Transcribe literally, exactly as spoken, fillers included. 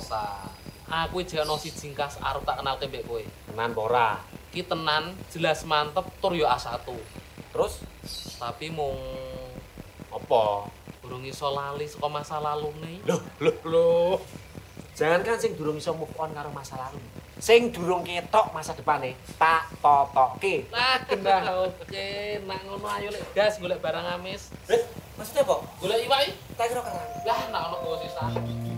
biasa. Aku iki ono siji kas arep tak kenalke mbek kowe. Tenan apa ora? Ki tenan, jelas mantep tur yo A satu. Terus Tapi mung apa? durung iso lali saka masa lalune. Loh, loh, loh. Jangan kan sing durung iso move on karo masa lalu. Sing durung ketok masa depane, tak totokke. Lah gendah oke, nak ngono ayo lek gas golek barang amis. Eh, maksudnya apa? Golek iwak iki. Tak kira kerang. Lah nak ono go sisa.